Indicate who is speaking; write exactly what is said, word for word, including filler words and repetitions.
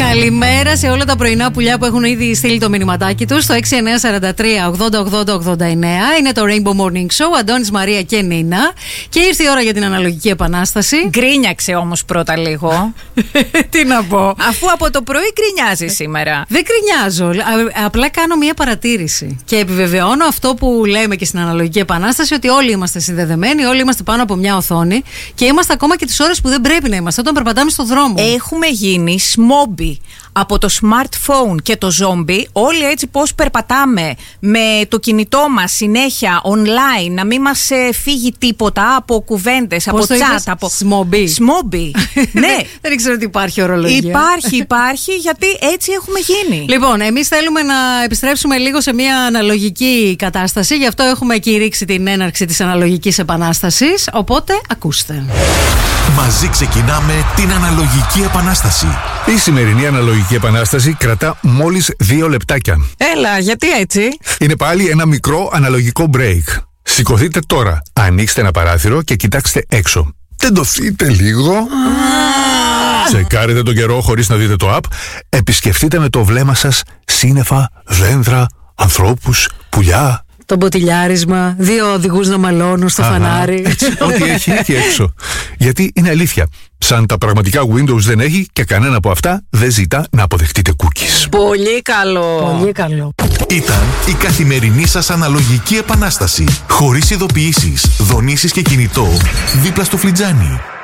Speaker 1: Καλημέρα σε όλα τα πρωινά πουλιά που έχουν ήδη στείλει το μηνυματάκι τους στο έξι εννιά τέσσερα τρία ογδόντα ογδόντα ογδόντα εννέα. Είναι το Rainbow Morning Show, Αντώνης, Μαρία και Νίνα. Και ήρθε η ώρα για την αναλογική επανάσταση.
Speaker 2: Γκρίνιαξε όμως πρώτα λίγο.
Speaker 1: Τι να πω.
Speaker 2: Αφού από το πρωί γκρινιάζει σήμερα.
Speaker 1: Δεν γκρινιάζω. Α, απλά κάνω μια παρατήρηση. Και επιβεβαιώνω αυτό που λέμε και στην αναλογική επανάσταση, ότι όλοι είμαστε συνδεδεμένοι, όλοι είμαστε πάνω από μια οθόνη και είμαστε ακόμα και τις ώρες που δεν πρέπει να είμαστε, όταν περπατάμε στον δρόμο.
Speaker 2: Έχουμε γίνει σμόμπι από το smartphone και το zombie, όλοι έτσι πώς περπατάμε με το κινητό μας συνέχεια online, να μην μας ε, φύγει τίποτα από κουβέντες, από chat, από...
Speaker 1: Σμόμπι.
Speaker 2: Σμόμπι, ναι.
Speaker 1: Δεν ήξερα ότι υπάρχει ορολογία.
Speaker 2: Υπάρχει, υπάρχει, γιατί έτσι έχουμε γίνει.
Speaker 1: Λοιπόν, εμείς θέλουμε να επιστρέψουμε λίγο σε μια αναλογική κατάσταση, γι' αυτό έχουμε κηρύξει την έναρξη της αναλογικής επανάστασης, οπότε ακούστε.
Speaker 3: Μαζί ξεκινάμε την αναλογική επανάσταση.
Speaker 4: Η σημερινή αναλογική επανάσταση κρατά μόλις δύο λεπτάκια.
Speaker 2: Έλα, γιατί έτσι?
Speaker 4: Είναι πάλι ένα μικρό αναλογικό break. Σηκωθείτε τώρα, ανοίξτε ένα παράθυρο και κοιτάξτε έξω. Τεντωθείτε λίγο. Τσεκάρετε τον καιρό χωρίς να δείτε το app. Επισκεφτείτε με το βλέμμα σας σύννεφα, δέντρα, ανθρώπους, πουλιά.
Speaker 1: Το μποτιλιάρισμα, δύο οδηγούς να μαλώνουν στο
Speaker 4: Αχα,
Speaker 1: φανάρι.
Speaker 4: έτσι, ό,τι έχει εκεί έξω. Γιατί είναι αλήθεια. Σαν τα πραγματικά Windows δεν έχει και κανένα από αυτά δεν ζητά να αποδεχτείτε cookies.
Speaker 2: Πολύ καλό.
Speaker 1: Πολύ καλό.
Speaker 3: Ήταν η καθημερινή σας αναλογική επανάσταση. Χωρίς ειδοποιήσεις, δονήσεις και κινητό, δίπλα στο φλιτζάνι.